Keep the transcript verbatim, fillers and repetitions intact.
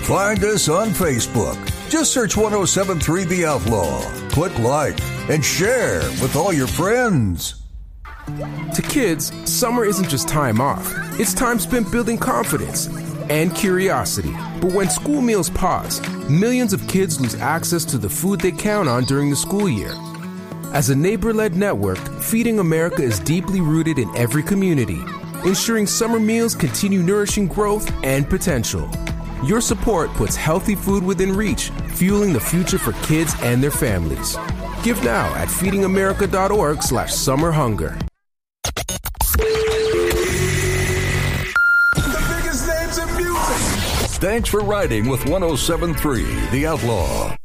Find us on Facebook. Just search one oh seven point three The Outlaw. Click like and share with all your friends. To kids, summer isn't just time off. It's time spent building confidence and curiosity. But when school meals pause, millions of kids lose access to the food they count on during the school year. As a neighbor-led network, Feeding America is deeply rooted in every community, ensuring summer meals continue nourishing growth and potential. Your support puts healthy food within reach, fueling the future for kids and their families. Give now at feedingamerica.org slash summer hunger. The biggest names in music. Thanks for riding with one oh seven point three The Outlaw.